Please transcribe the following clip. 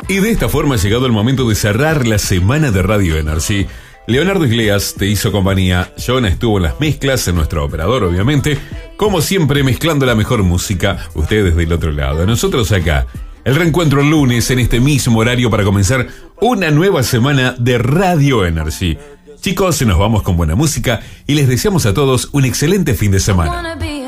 Y de esta forma ha llegado el momento de cerrar la semana de Radio Energy. Leonardo Isleas te hizo compañía, Jonah estuvo en las mezclas, en nuestro operador obviamente, como siempre mezclando la mejor música, ustedes del otro lado, nosotros acá. El reencuentro el lunes en este mismo horario para comenzar una nueva semana de Radio Energy. Chicos, nos vamos con buena música y les deseamos a todos un excelente fin de semana.